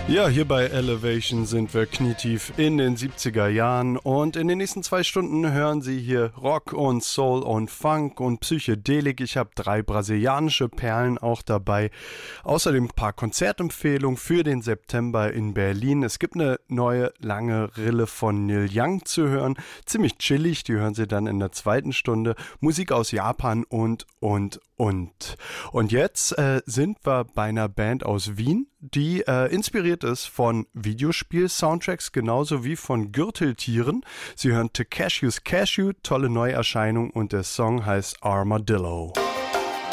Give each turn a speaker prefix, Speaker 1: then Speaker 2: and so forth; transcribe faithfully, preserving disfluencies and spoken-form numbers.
Speaker 1: Ja, hier bei Elevation sind wir knietief in den siebziger Jahren und in den nächsten zwei Stunden hören Sie hier Rock und Soul und Funk und Psychedelik. Ich habe drei brasilianische Perlen auch dabei. Außerdem ein paar Konzertempfehlungen für den September in Berlin. Es gibt eine neue lange Rille von Neil Young zu hören. Ziemlich chillig, die hören Sie dann in der zweiten Stunde. Musik aus Japan und, und, und. Und jetzt äh, sind wir bei einer Band aus Wien, die äh, inspiriert ist von Videospiel-Soundtracks, genauso wie von Gürteltieren. Sie hören Takeshi's Cashew, tolle Neuerscheinung und der Song heißt Armadillo.